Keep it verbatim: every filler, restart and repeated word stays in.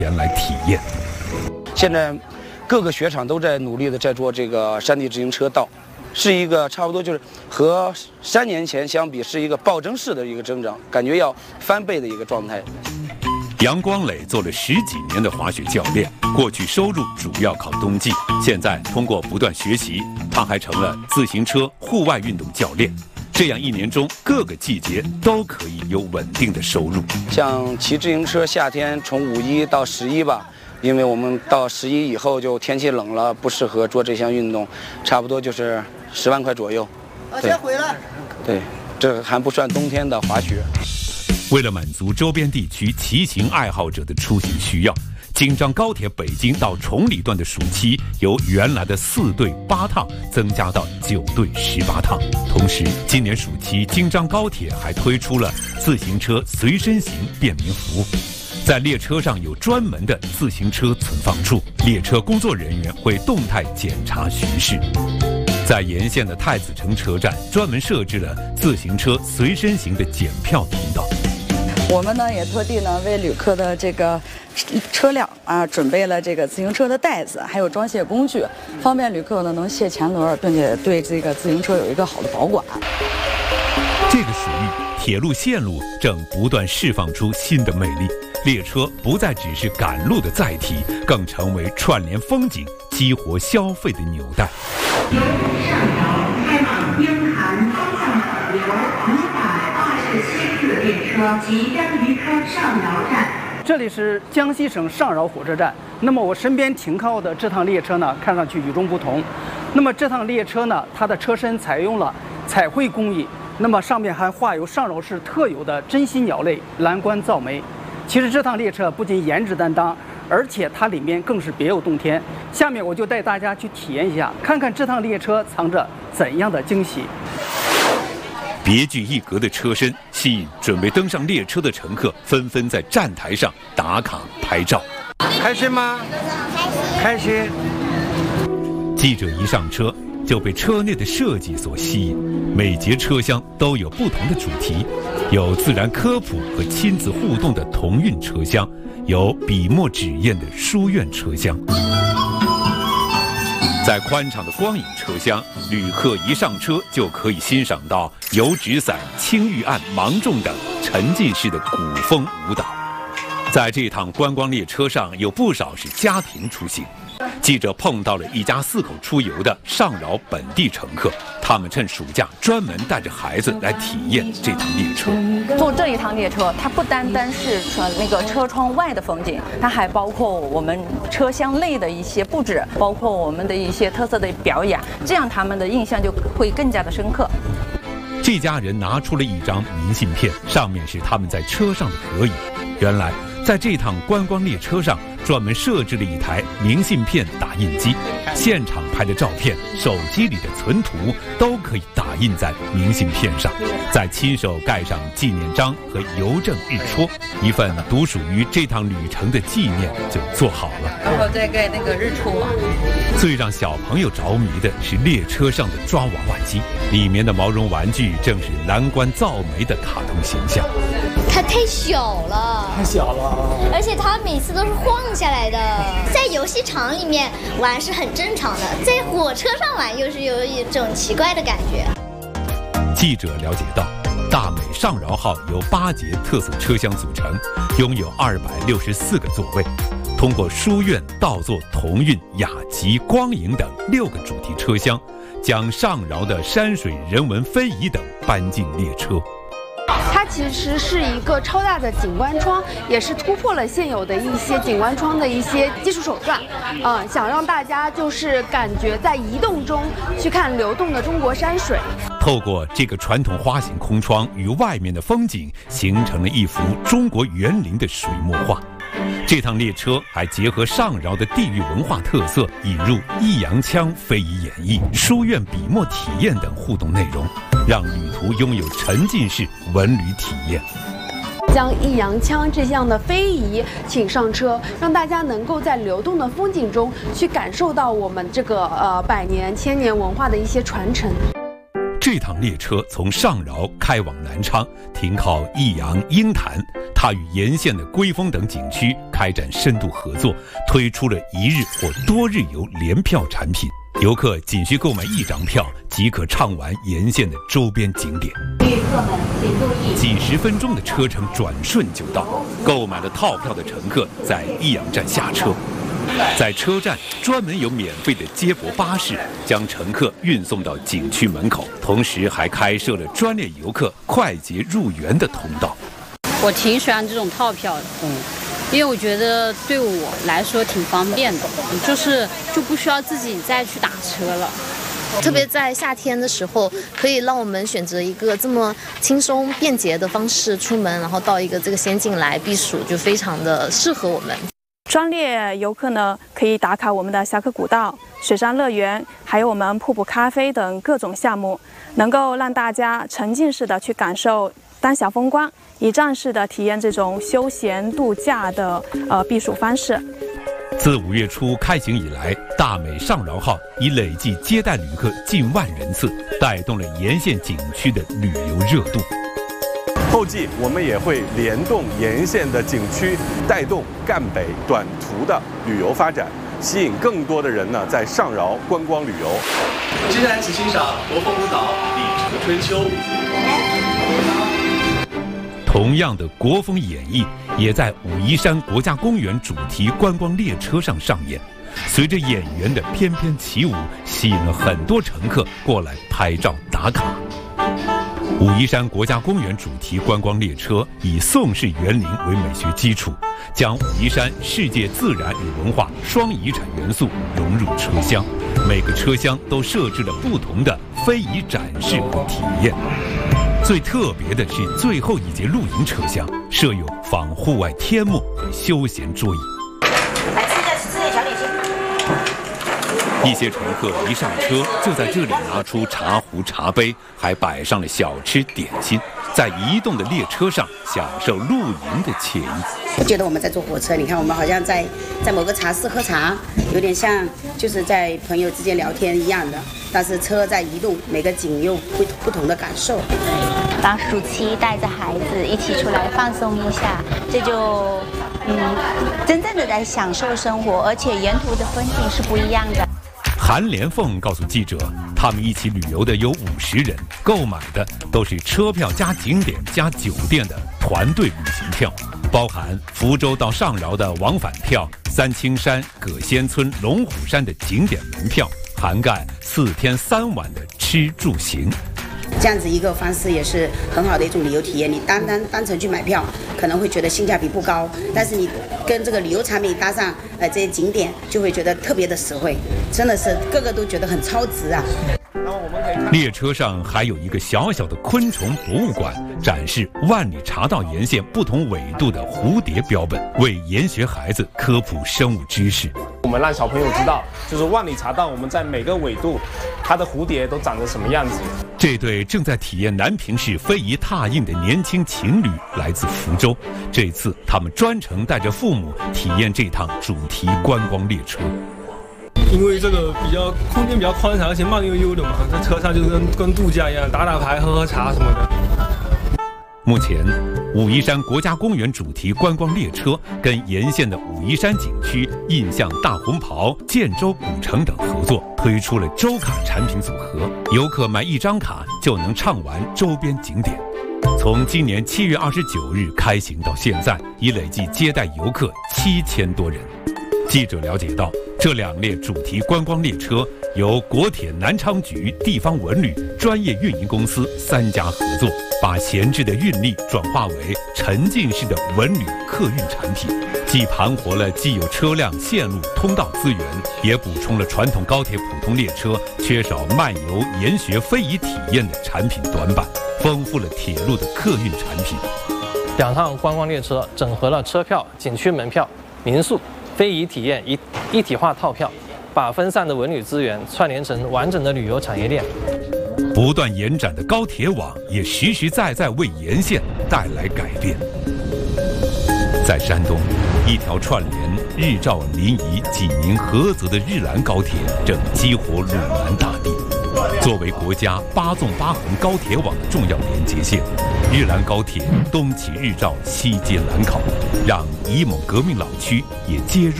前来体验。 现在各个雪场都在努力的在做这个山地自行车道，是一个差不多就是和三年前相比是一个暴增式的一个增长，感觉要翻倍的一个状态。 杨光磊做了十几年的滑雪教练，过去收入主要靠冬季，现在通过不断学习，他还成了自行车户外运动教练。这样一年中各个季节都可以有稳定的收入。 像骑自行车，夏天从五一到十一吧，因为我们到十一以后就天气冷了，不适合做这项运动，差不多就是十万块左右。 我先回来。 对，这还不算冬天的滑雪。 为了满足周边地区骑行爱好者的出行需要，京张高铁北京到崇礼段的暑期由原来的四对八趟增加到九对十八趟。同时，今年暑期京张高铁还推出了自行车随身行便民服务，在列车上有专门的自行车存放处，列车工作人员会动态检查巡视。在沿线的太子城车站专门设置了自行车随身行的检票通道。 我们呢也特地呢为旅客的这个车辆啊准备了这个自行车的袋子，还有装卸工具，方便旅客呢能卸前轮，并且对这个自行车有一个好的保管。 这个水域铁路线路正不断释放出新的魅力，列车不再只是赶路的载体，更成为串联风景、激活消费的纽带。 由上饶开往英韩方向河流一百二十七次列车即将离开上饶站。 这里是江西省上饶火车站。那么我身边停靠的这趟列车呢，看上去与众不同。那么这趟列车呢，它的车身采用了彩绘工艺，那么上面还画有上饶市特有的珍稀鸟类蓝冠噪鹛。其实这趟列车不仅颜值担当，而且它里面更是别有洞天。下面我就带大家去体验一下，看看这趟列车藏着怎样的惊喜。 别具一格的车身吸引准备登上列车的乘客纷纷在站台上打卡拍照。 开心吗？开心。 记者一上车就被车内的设计所吸引，每节车厢都有不同的主题，有自然科普和亲子互动的童韵车厢，有笔墨纸砚的书院车厢。在宽敞的光影车厢，旅客一上车就可以欣赏到油纸伞、青玉案、芒种等沉浸式的古风舞蹈。在这趟观光列车上，有不少是家庭出行。记者碰到了一家四口出游的上饶本地乘客，他们趁暑假专门带着孩子来体验这趟列车。 坐这一趟列车，它不单单是那个车窗外的风景，它还包括我们车厢内的一些布置，包括我们的一些特色的表演，这样他们的印象就会更加的深刻。 这家人拿出了一张明信片，上面是他们在车上的合影。原来在这趟观光列车上专门设置了一台明信片打印机，现场拍的照片、手机里的存图都可以打印在明信片上，再亲手盖上纪念章和邮政日戳，一份独属于这趟旅程的纪念就做好了。 然后再盖那个日戳。 最让小朋友着迷的是列车上的抓娃娃机，里面的毛绒玩具正是蓝冠噪鹛的卡通形象。 它太小了， 太小了， 而且它每次都是晃下来的。在游戏场里面玩是很正常的，在火车上玩又是有一种奇怪的感觉。 记者了解到，大美上饶号由八节特色车厢组成，拥有二百六十四个座位。通过书院、倒座、童韵、雅集、光影等六个主题车厢，将上饶的山水、人文、非遗等搬进列车。 它其实是一个超大的景观窗，也是突破了现有的一些景观窗的一些技术手段。嗯，想让大家就是感觉在移动中去看流动的中国山水。 透过这个传统花形空窗与外面的风景，形成了一幅中国园林的水墨画。这趟列车还结合上饶的地域文化特色，引入弋阳腔非遗演绎、书院笔墨体验等互动内容，让旅途拥有沉浸式文旅体验。 将弋阳腔这样的非遗请上车，让大家能够在流动的风景中去感受到我们这个呃百年千年文化的一些传承。 这趟列车从上饶开往南昌，停靠弋阳鹰潭， 他与沿线的龟峰等景区开展深度合作，推出了一日或多日游联票产品。游客仅需购买一张票，即可畅玩沿线的周边景点。 旅客们请注意， 几十分钟的车程转瞬就到。购买了套票的乘客在益阳站下车，在车站专门有免费的接驳巴士将乘客运送到景区门口，同时还开设了专列游客快捷入园的通道。 我挺喜欢这种套票的，嗯。因为我觉得对我来说挺方便的，就是就不需要自己再去打车了。 特别在夏天的时候，可以让我们选择一个这么轻松便捷的方式出门，然后到一个这个仙境来避暑，就非常的适合我们。 专列游客呢，可以打卡我们的侠客古道、水上乐园，还有我们瀑布咖啡等各种项目，能够让大家沉浸式的去感受当下风光，一站式的体验这种休闲度假的呃避暑方式。 自五月初开行以来，大美上饶号已累计接待旅客近万人次，带动了沿线景区的旅游热度。 后继我们也会联动沿线的景区，带动赣北短途的旅游发展，吸引更多的人呢在上饶观光旅游。 接下来一起欣赏国风舞蹈《李车春秋》。 同样的国风演绎也在武夷山国家公园主题观光列车上上演，随着演员的翩翩起舞，吸引了很多乘客过来拍照打卡。武夷山国家公园主题观光列车以宋式园林为美学基础，将武夷山世界自然与文化双遗产元素融入车厢，每个车厢都设置了不同的非遗展示和体验。最特别的是最后一节露营车厢设有仿户外天幕和休闲桌椅。 来吃点吃点小点心。 一些乘客一上车就在这里拿出茶壶茶杯，还摆上了小吃点心，在移动的列车上享受露营的惬意。 我觉得我们在坐火车，你看我们好像在在某个茶室喝茶，有点像就是在朋友之间聊天一样的。但是车在移动，每个景有不不同的感受。 当暑期带着孩子一起出来放松一下，这就嗯，真正的在享受生活，而且沿途的风景是不一样的。 韩连凤告诉记者，他们一起旅游的有五十人，购买的都是车票加景点加酒店的团队旅行票，包含福州到上饶的往返票、三清山、葛仙村、龙虎山的景点门票，涵盖四天三晚的吃住行。 这样子一个方式也是很好的一种旅游体验。你单单单程去买票，可能会觉得性价比不高，但是你跟这个旅游产品搭上呃这些景点，就会觉得特别的实惠，真的是个个都觉得很超值啊。 列车上还有一个小小的昆虫博物馆，展示万里茶道沿线不同纬度的蝴蝶标本，为研学孩子科普生物知识。 我们让小朋友知道，就是万里茶道我们在每个纬度，它的蝴蝶都长得什么样子。 这对正在体验南平市非遗拓印的年轻情侣来自福州，这次他们专程带着父母体验这趟主题观光列车。 因为这个比较空间比较宽敞，而且慢悠悠的嘛，在车上就跟跟度假一样，打打牌、喝喝茶什么的。 目前，武夷山国家公园主题观光列车跟沿线的武夷山景区、印象大红袍、建州古城等合作，推出了周卡产品组合，游客买一张卡就能畅玩周边景点。从今年七月二十九日开行到现在，已累计接待游客七千多人。记者了解到，这两列主题观光列车由国铁南昌局、地方文旅专业运营公司三家合作，把闲置的运力转化为沉浸式的文旅客运产品，既盘活了既有车辆线路通道资源，也补充了传统高铁普通列车缺少漫游研学非遗体验的产品短板，丰富了铁路的客运产品。 两趟观光列车整合了车票、景区门票、民宿、非遗体验一一体化套票，把分散的文旅资源串联成完整的旅游产业链。 不断延展的高铁网也实实在在为沿线带来改变。在山东，一条串联日照临沂、济宁、菏泽的日兰高铁正激活鲁南大地。 作为国家八纵八横高铁网的重要连接线，日兰高铁东起日照，西接兰考，让沂蒙革命老区也接入